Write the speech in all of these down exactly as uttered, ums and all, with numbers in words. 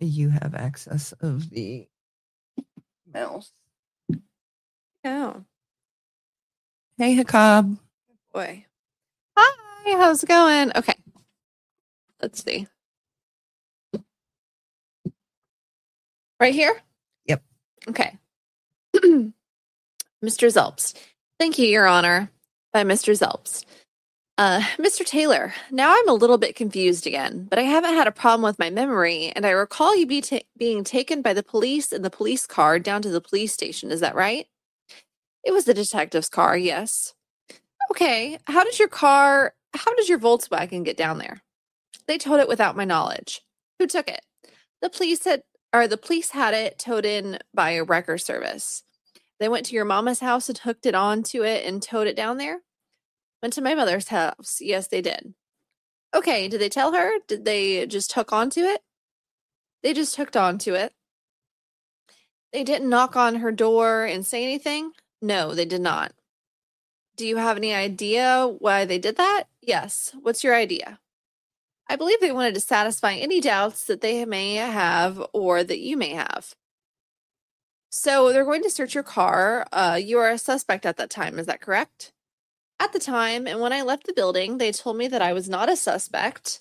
you have access of the mouse. Oh. Hey, Hakab. Boy. Hi, how's it going? Okay. Let's see. Right here? Yep. Okay. Mister Zelps. Thank you, Your Honor. By Mister Zelps. Uh, Mister Taylor, now I'm a little bit confused again, but I haven't had a problem with my memory, and I recall you be ta being taken by the police in the police car down to the police station. Is that right? It was the detective's car, yes. Okay, how did your car, how did your Volkswagen get down there? They towed it without my knowledge. Who took it? The police had, or the police had it towed in by a wrecker service. They went to your mama's house and hooked it onto it and towed it down there? Went to my mother's house. Yes, they did. Okay, did they tell her? Did they just hook onto it? They just hooked onto it. They didn't knock on her door and say anything? No, they did not. Do you have any idea why they did that? Yes. What's your idea? I believe they wanted to satisfy any doubts that they may have or that you may have. So they're going to search your car. Uh, you are a suspect at that time, is that correct? At the time, and when I left the building, they told me that I was not a suspect.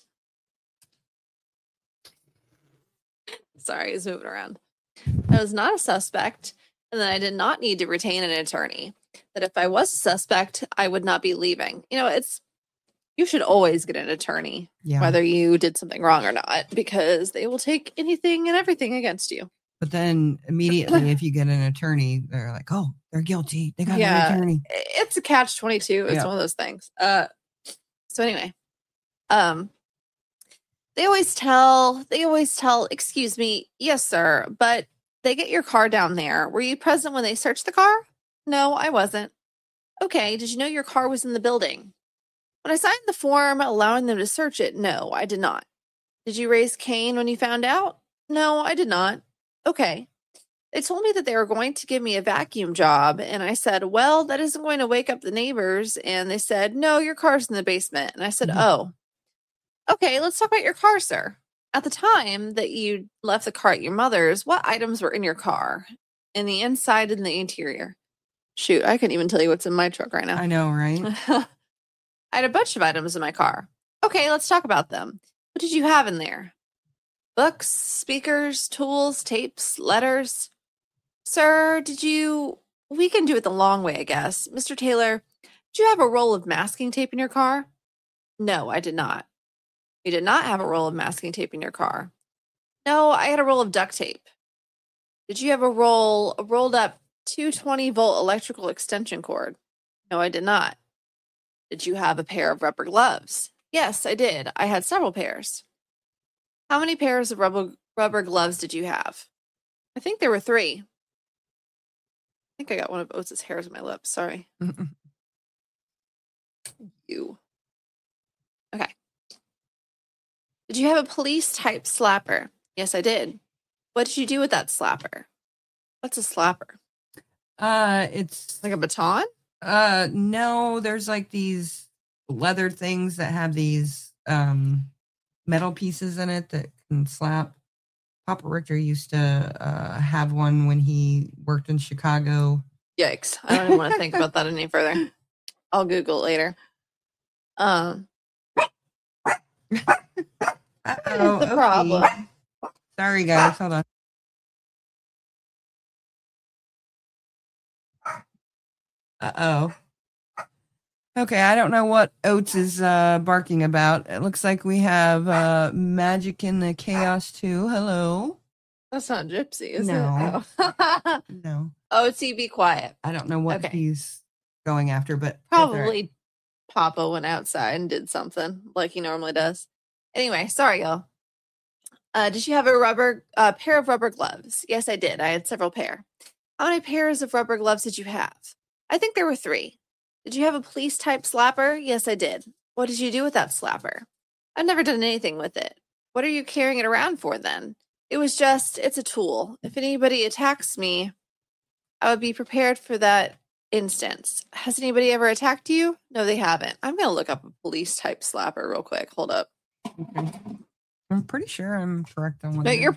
Sorry, he's moving around. I was not a suspect, and that I did not need to retain an attorney. That if I was a suspect, I would not be leaving. You know, it's, you should always get an attorney, Yeah. whether you did something wrong or not, because they will take anything and everything against you. But then immediately, if you get an attorney, they're like, oh, they're guilty. They got Yeah, an attorney. It's a catch twenty-two. It's Yeah. one of those things. Uh, so anyway, um, they always tell, they always tell, excuse me, yes, sir, but they get your car down there. Were you present when they searched the car? No, I wasn't. Okay, did you know your car was in the building? When I signed the form allowing them to search it, no, I did not. Did you raise Cain when you found out? No, I did not. Okay. They told me that they were going to give me a vacuum job, and I said, well, that isn't going to wake up the neighbors, and they said, no, your car's in the basement, and I said, Mhm. oh. Okay, let's talk about your car, sir. At the time that you left the car at your mother's, what items were in your car? In the inside and the interior? Shoot, I couldn't even tell you what's in my truck right now. I know, right? I had a bunch of items in my car. Okay, let's talk about them. What did you have in there? Books, speakers, tools, tapes, letters. Sir, did you... We can do it the long way, I guess. Mister Taylor, did you have a roll of masking tape in your car? No, I did not. You did not have a roll of masking tape in your car. No, I had a roll of duct tape. Did you have a roll, a rolled up two twenty volt electrical extension cord? No, I did not. Did you have a pair of rubber gloves? Yes, I did. I had several pairs. How many pairs of rubber, rubber gloves did you have? I think there were three. I think I got one of Oates' hairs on my lips. Sorry. You. Okay. Did you have a police type slapper? Yes, I did. What did you do with that slapper? What's a slapper? Uh, it's Like a baton? Uh, no, there's like these leather things that have these um metal pieces in it that can slap. Papa Richter used to uh have one when he worked in Chicago. Yikes. I don't even want to think about that any further. I'll Google it later. Um, Uh-oh, the okay. problem. Sorry, guys. Hold on. Uh-oh. Okay, I don't know what Oates is uh, barking about. It looks like we have uh, Magic in the Chaos too. Hello. That's not Gypsy, is No. it? Oh. No. O-T, be quiet. I don't know what Okay. he's going after, but it's all right. Probably Papa went outside and did something like he normally does. Anyway, sorry, y'all. Uh, did you have a rubber uh, pair of rubber gloves? Yes, I did. I had several pair. How many pairs of rubber gloves did you have? I think there were three. Did you have a police type slapper? Yes, I did. What did you do with that slapper? I've never done anything with it. What are you carrying it around for then? It was just, it's a tool. If anybody attacks me, I would be prepared for that instance. Has anybody ever attacked you? No, they haven't. I'm going to look up a police type slapper real quick. Hold up. Okay. I'm pretty sure I'm correct on what No, it you're is.